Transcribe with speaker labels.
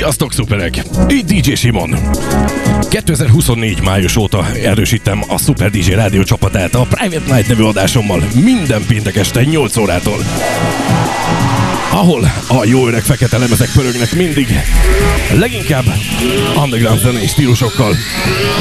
Speaker 1: Sziasztok, szuperek! Így DJ Simon. 2024 május óta erősítem a Super DJ rádió csapatát a Private Night nevű adásommal minden péntek este 8 órától. Ahol a jó öreg fekete lemezek pörögnek mindig, leginkább underground zenei stílusokkal.